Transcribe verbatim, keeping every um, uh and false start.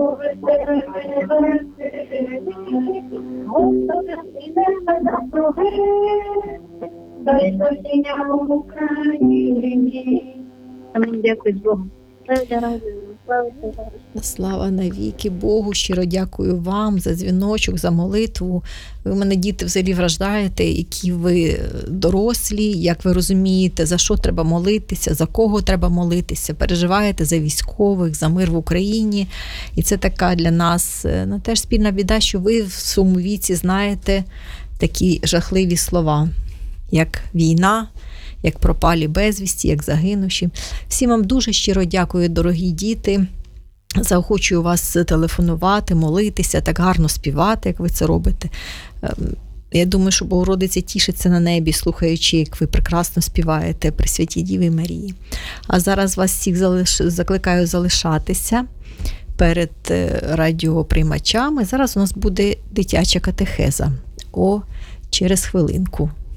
Амінь, дякую Богу. Слава навіки Богу, щиро дякую вам за дзвіночок, за молитву. Ви мене, діти, взагалі вражаєте, які ви дорослі, як ви розумієте, за що треба молитися, за кого треба молитися, переживаєте за військових, за мир в Україні. І це така для нас ну, теж спільна біда, що ви в своєму віці знаєте такі жахливі слова, як війна, як пропалі безвісті, як загинувші. Всім вам дуже щиро дякую, дорогі діти. Заохочую вас телефонувати, молитися, так гарно співати, як ви це робите. Я думаю, що Богородиця тішиться на небі, слухаючи, як ви прекрасно співаєте при Святій Діві Марії. А зараз вас всіх залиш... закликаю залишатися перед радіоприймачами. Зараз у нас буде дитяча катехеза. О, через хвилинку.